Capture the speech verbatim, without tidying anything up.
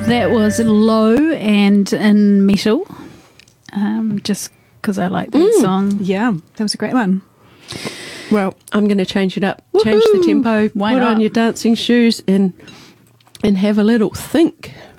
That was Low and In Metal, um, just because I like that Mm. song. Yeah, that was a great one. Well, I'm going to change it up. Change the tempo. Why put not? on your dancing shoes and and have a little think.